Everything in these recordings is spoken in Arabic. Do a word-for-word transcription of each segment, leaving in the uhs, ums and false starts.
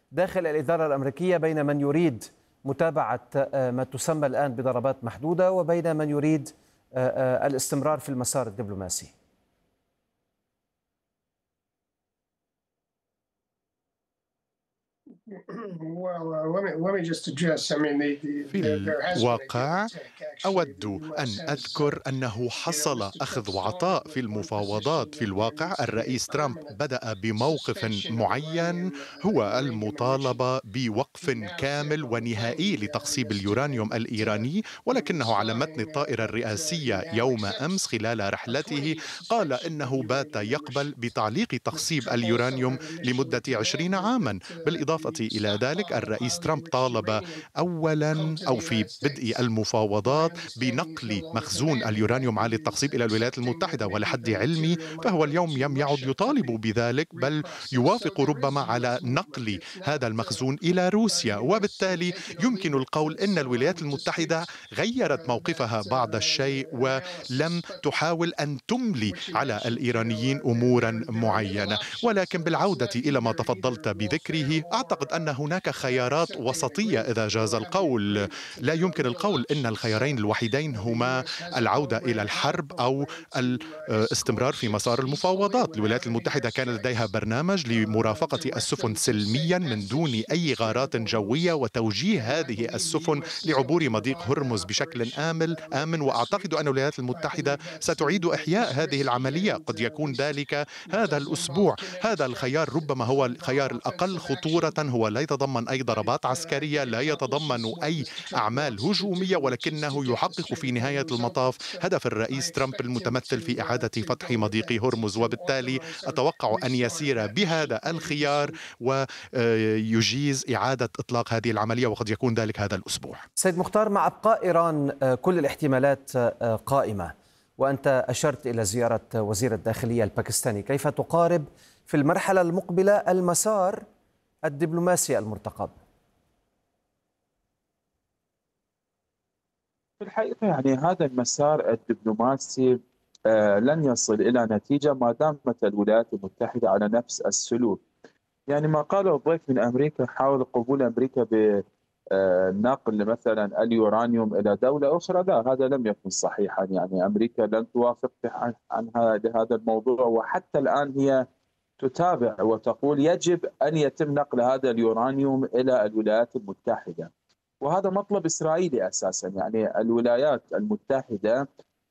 داخل الإدارة الأمريكية بين من يريد متابعة ما تسمى الآن بضربات محدودة وبين من يريد الاستمرار في المسار الدبلوماسي؟ في الواقع أود أن أذكر أنه حصل أخذ وعطاء في المفاوضات. في الواقع الرئيس ترامب بدأ بموقف معين هو المطالبة بوقف كامل ونهائي لتخصيب اليورانيوم الإيراني، ولكنه على متن الطائرة الرئاسية يوم أمس خلال رحلته قال إنه بات يقبل بتعليق تخصيب اليورانيوم لمدة عشرين عاما. بالإضافة إلى ذلك الرئيس ترامب طالب أولا أو في بدء المفاوضات بنقل مخزون اليورانيوم عالي التخصيب إلى الولايات المتحدة، ولحد علمي فهو اليوم لم يعد يطالب بذلك، بل يوافق ربما على نقل هذا المخزون إلى روسيا. وبالتالي يمكن القول أن الولايات المتحدة غيرت موقفها بعض الشيء ولم تحاول أن تملي على الإيرانيين أمورا معينة. ولكن بالعودة إلى ما تفضلت بذكره، أعتقد أن هناك خيارات وسطية إذا جاز القول. لا يمكن القول أن الخيارين الوحيدين هما العودة إلى الحرب أو الاستمرار في مسار المفاوضات. الولايات المتحدة كان لديها برنامج لمرافقة السفن سلميا من دون أي غارات جوية وتوجيه هذه السفن لعبور مضيق هرمز بشكل آمن آمن وأعتقد أن الولايات المتحدة ستعيد إحياء هذه العملية. قد يكون ذلك هذا الأسبوع. هذا الخيار ربما هو الخيار الأقل خطورة، هو لا يتضمن أي ضربات عسكرية، لا يتضمن أي أعمال هجومية، ولكنه يحقق في نهاية المطاف هدف الرئيس ترامب المتمثل في إعادة فتح مضيق هرمز. وبالتالي أتوقع أن يسير بهذا الخيار ويجيز إعادة إطلاق هذه العملية، وقد يكون ذلك هذا الأسبوع. سيد مختار، مع إبقاء إيران كل الاحتمالات قائمة وأنت أشرت إلى زيارة وزير الداخلية الباكستاني، كيف تقارب في المرحلة المقبلة المسار الدبلوماسي المرتقب؟ في الحقيقة يعني هذا المسار الدبلوماسي آه لن يصل إلى نتيجة ما دامت الولايات المتحدة على نفس السلوك. يعني ما قاله الضيف من أمريكا حول قبول أمريكا بنقل مثلا اليورانيوم إلى دولة أخرى، لا، هذا لم يكن صحيحا. يعني أمريكا لن توافق عن هذا الموضوع، وحتى الآن هي تتابع وتقول يجب أن يتم نقل هذا اليورانيوم إلى الولايات المتحدة، وهذا مطلب إسرائيلي أساسا. يعني الولايات المتحدة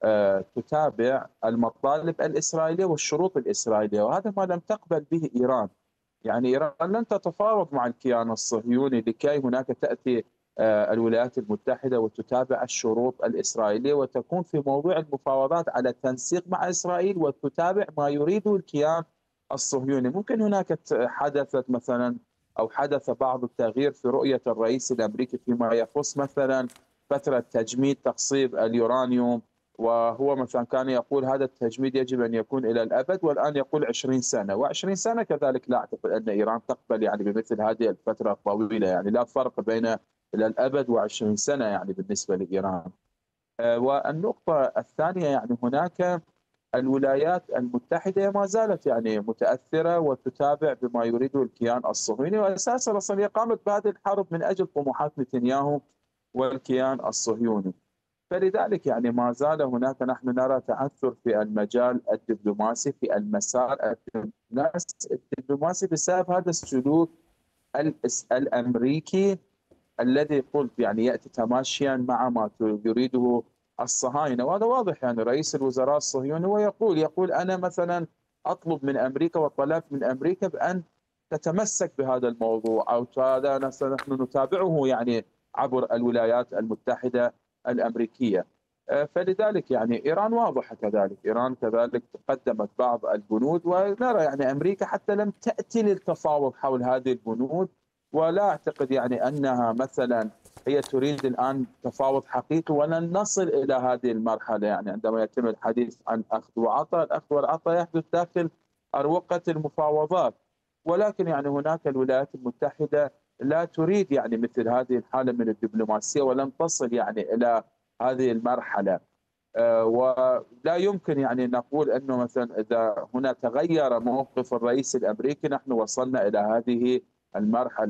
تتابع المطالب الإسرائيلية والشروط الإسرائيلية، وهذا ما لم تقبل به إيران. يعني إيران لن تتفاوض مع الكيان الصهيوني لكي هناك تأتي الولايات المتحدة وتتابع الشروط الإسرائيلية وتكون في موضوع المفاوضات على تنسيق مع إسرائيل وتتابع ما يريده الكيان الصهيوني. ممكن هناك حدثت مثلا أو حدث بعض التغيير في رؤية الرئيس الأمريكي فيما يخص مثلا فترة تجميد تخصيب اليورانيوم، وهو مثلا كان يقول هذا التجميد يجب أن يكون إلى الأبد، والآن يقول عشرين سنة وعشرين سنة كذلك. لا أعتقد أن إيران تقبل يعني بمثل هذه الفترة الطويلة، يعني لا فرق بين إلى الأبد وعشرين سنة يعني بالنسبة لإيران. والنقطة الثانية يعني هناك الولايات المتحدة ما زالت يعني متأثرة وتتابع بما يريده الكيان الصهيوني، وأساسا أصلا هي قامت بهذه الحرب من أجل طموحات نتنياهو والكيان الصهيوني. فلذلك يعني ما زال هناك، نحن نرى تعثر في المجال الدبلوماسي في المسار الدبلوماسي بسبب هذا السلوك الأمريكي الذي قلت يعني يأتي تماشيا مع ما يريده الصهاينة. وهذا واضح. يعني رئيس الوزراء الصهيوني هو يقول يقول أنا مثلا أطلب من أمريكا وطلبت من أمريكا بأن تتمسك بهذا الموضوع، أو هذا نحن نتابعه يعني عبر الولايات المتحدة الأمريكية. فلذلك يعني إيران واضحة كذلك، إيران كذلك قدمت بعض البنود، ونرى يعني أمريكا حتى لم تأتي للتفاوض حول هذه البنود، ولا أعتقد يعني أنها مثلا هي تريد الآن تفاوض حقيقي، ولن نصل إلى هذه المرحلة. يعني عندما يتم الحديث عن أخذ وعطاء، الأخذ والعطاء يحدث داخل أروقة المفاوضات، ولكن يعني هناك الولايات المتحدة لا تريد يعني مثل هذه الحالة من الدبلوماسية، ولم تصل يعني إلى هذه المرحلة. أه ولا يمكن يعني نقول أنه مثلا إذا هنا تغير موقف الرئيس الأمريكي نحن وصلنا إلى هذه المرحلة.